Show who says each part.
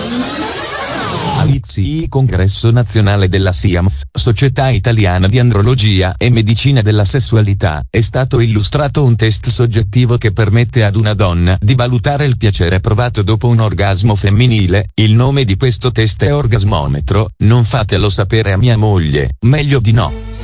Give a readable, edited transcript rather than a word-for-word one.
Speaker 1: All'ICI Congresso Nazionale della SIAMS, Società Italiana di Andrologia e Medicina della Sessualità, è stato illustrato un test soggettivo che permette ad una donna di valutare il piacere provato dopo un orgasmo femminile. Il nome di questo test è Orgasmometro. Non fatelo sapere a mia moglie, meglio di no.